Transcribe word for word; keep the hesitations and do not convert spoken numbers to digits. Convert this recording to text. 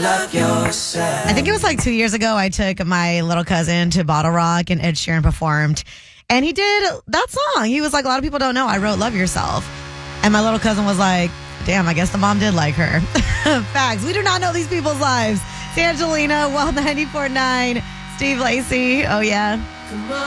love yourself. I think it was like two years ago, I took my little cousin to Bottle Rock and Ed Sheeran performed. And he did that song. He was like, a lot of people don't know I wrote Love Yourself. And my little cousin was like, damn, I guess the mom did like her. Facts. We do not know these people's lives. It's Angelina, Well ninety-four point nine, Steve Lacy. Oh, yeah. Come on.